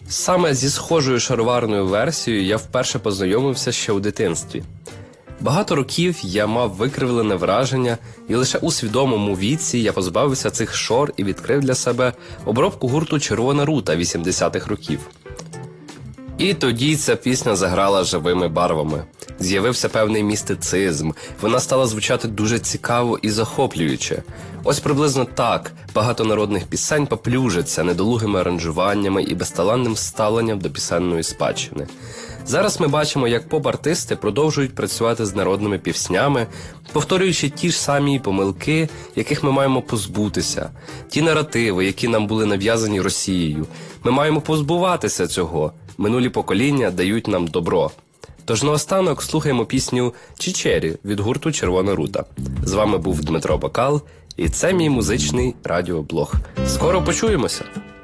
Саме зі схожою шароварною версією я вперше познайомився ще у дитинстві. Багато років я мав викривлене враження, і лише у свідомому віці я позбавився цих шор і відкрив для себе обробку гурту «Червона рута» 80-х років. І тоді ця пісня заграла живими барвами. З'явився певний містицизм, вона стала звучати дуже цікаво і захоплююче. Ось приблизно так багато народних пісень поплюжаться недолугими аранжуваннями і безталанним ставленням до пісенної спадщини. Зараз ми бачимо, як поп-артисти продовжують працювати з народними піснями, повторюючи ті ж самі помилки, яких ми маємо позбутися, ті наративи, які нам були нав'язані Росією. Ми маємо позбуватися цього. Минулі покоління дають нам добро. Тож наостанок слухаємо пісню «Чичері» від гурту «Червона рута». З вами був Дмитро Бакал, і це мій музичний радіоблог. Скоро почуємося!